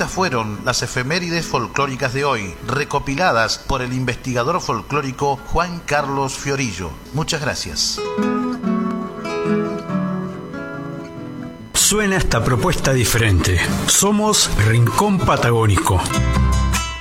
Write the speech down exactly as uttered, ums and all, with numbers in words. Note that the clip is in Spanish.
Estas fueron las efemérides folclóricas de hoy, recopiladas por el investigador folclórico Juan Carlos Fiorillo. Muchas gracias. Suena esta propuesta diferente. Somos Rincón Patagónico.